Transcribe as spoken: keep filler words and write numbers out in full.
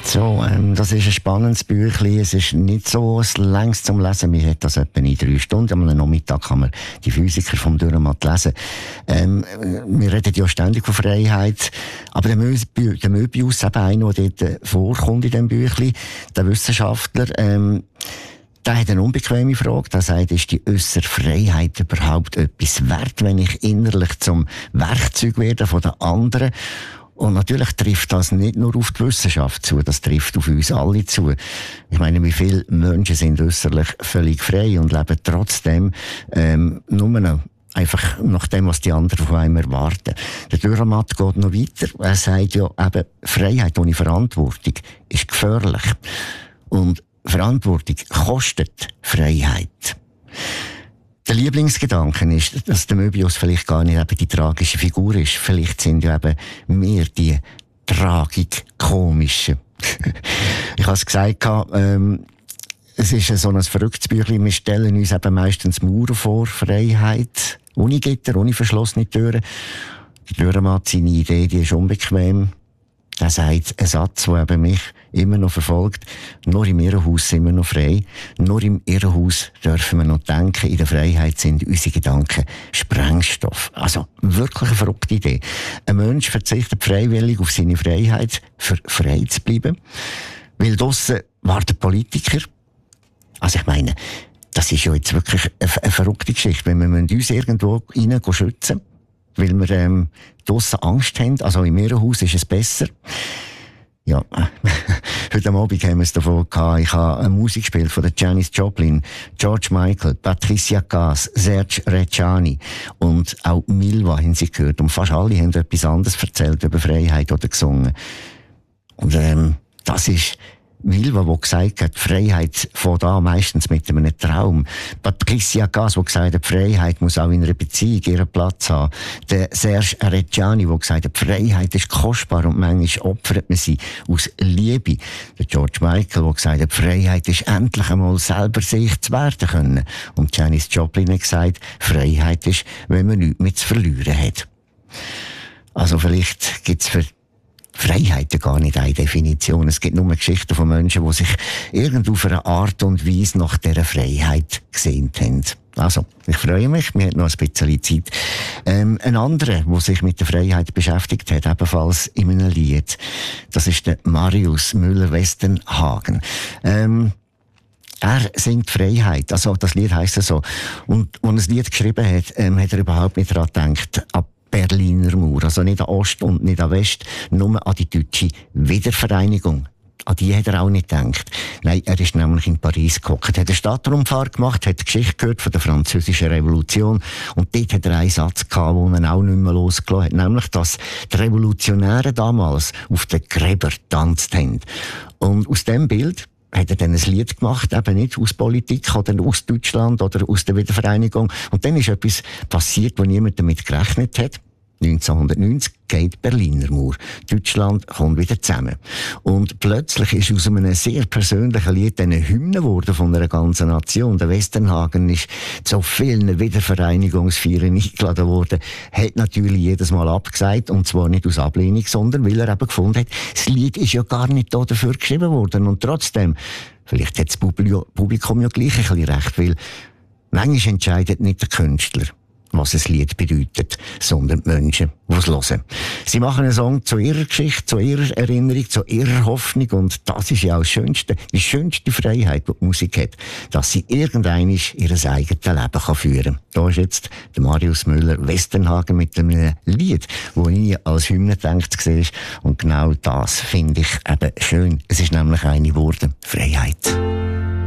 So, ähm, das ist ein spannendes Büchlein. Es ist nicht so längst zum Lesen. Man hat das etwa in drei Stunden. Am Nachmittag kann man die Physiker vom Dürrenmatt lesen. Ähm, wir reden ja ständig von Freiheit. Aber der, Möbius, der Möbius, eben einer, der dort vorkommt in diesem Büchlein, der Wissenschaftler, ähm, der hat eine unbequeme Frage. Der sagt, ist die äußere Freiheit überhaupt etwas wert, wenn ich innerlich zum Werkzeug werde von den anderen? Und natürlich trifft das nicht nur auf die Wissenschaft zu, das trifft auf uns alle zu. Ich meine, wie viele Menschen sind äußerlich völlig frei und leben trotzdem ähm, nur noch einfach nach dem, was die anderen von einem erwarten. Der Dürrenmatt geht noch weiter. Er sagt ja eben, Freiheit ohne Verantwortung ist gefährlich. Und Verantwortung kostet Freiheit. Der Lieblingsgedanke ist, dass der Möbius vielleicht gar nicht eben die tragische Figur ist. Vielleicht sind ja eben wir die tragik-komischen. Ich habe es gesagt, ähm, es ist so ein verrücktes Büchlein. Wir stellen uns eben meistens Mauern vor, Freiheit, ohne Gitter, ohne verschlossene Türen. Der Dürrenmatt, seine Idee, die ist unbequem. Er sagt einen Satz, der eben mich immer noch verfolgt. Nur im Irrenhaus sind wir noch frei. Nur im Irrenhaus dürfen wir noch denken. In der Freiheit sind unsere Gedanken Sprengstoff. Also wirklich eine verrückte Idee. Ein Mensch verzichtet freiwillig auf seine Freiheit, für frei zu bleiben. Weil draussen warten Politiker. Also ich meine, das ist ja jetzt wirklich eine, eine verrückte Geschichte. Wenn wir uns irgendwo rein schützen, weil wir ähm, draussen Angst haben. Also im Irrenhaus ist es besser. Ja, heute Abend haben wir es davon gehabt. Ich habe eine Musik gespielt von der Janis Joplin, George Michael, Patricia Kaas, Serge Reggiani und auch Milva haben sie gehört. Und fast alle haben etwas anderes erzählt über Freiheit oder gesungen. Und ähm, das ist Milva, die gesagt hat, Freiheit fängt an meistens mit einem Traum. Patricia Kaas, die gesagt hat, Freiheit muss auch in einer Beziehung ihren Platz haben. Der Serge Reggiani, der gesagt hat, Freiheit ist kostbar und manchmal opfert man sie aus Liebe. Der George Michael, der gesagt hat, Freiheit ist endlich einmal selber sich zu werden können. Und Janis Joplin hat gesagt, Freiheit ist, wenn man nichts mehr zu verlieren hat. Also vielleicht gibt's für Freiheit gar nicht eine Definition. Es gibt nur Geschichten von Menschen, die sich irgendwo auf eine Art und Weise nach dieser Freiheit gesehnt haben. Also, ich freue mich, wir haben noch ein bisschen Zeit. Ähm, ein anderer, der sich mit der Freiheit beschäftigt hat, ebenfalls in einem Lied, das ist der Marius Müller-Westernhagen. Ähm, Er singt Freiheit, also das Lied heisst ja so. Und als er das Lied geschrieben hat, ähm, hat er überhaupt nicht daran gedacht, ab Berliner Mauer. Also nicht an Ost und nicht an West, nur an die deutsche Wiedervereinigung. An die hat er auch nicht gedacht. Nein, er ist nämlich in Paris gehockt, hat eine Stadtrundfahrt gemacht, hat die Geschichte gehört von der französischen Revolution und dort hat er einen Satz gehabt, den er auch nicht mehr losgelassen hat, nämlich, dass die Revolutionäre damals auf den Gräbern getanzt haben. Und aus dem Bild hat er dann ein Lied gemacht, eben nicht aus Politik oder aus Deutschland oder aus der Wiedervereinigung. Und dann ist etwas passiert, wo niemand damit gerechnet hat. neunzehnhundertneunzig geht die Berliner Mauer. Deutschland kommt wieder zusammen. Und plötzlich ist aus einem sehr persönlichen Lied eine Hymne geworden von einer ganzen Nation. Der Westernhagen ist zu vielen Wiedervereinigungsfeiern eingeladen worden, hat natürlich jedes Mal abgesagt, und zwar nicht aus Ablehnung, sondern weil er eben gefunden hat, das Lied ist ja gar nicht dafür geschrieben worden. Und trotzdem, vielleicht hat das Publikum ja gleich ein bisschen recht, weil manchmal entscheidet nicht der Künstler, was ein Lied bedeutet, sondern die Menschen, die es hören. Sie machen einen Song zu ihrer Geschichte, zu ihrer Erinnerung, zu ihrer Hoffnung, und das ist ja auch das Schönste, die schönste Freiheit, die die Musik hat, dass sie irgendwann ihr eigenes Leben kann führen kann. Da ist jetzt der Marius Müller-Westernhagen mit einem Lied, das nie als Hymne gedacht war, und genau das finde ich eben schön. Es ist nämlich eine geworden, Freiheit.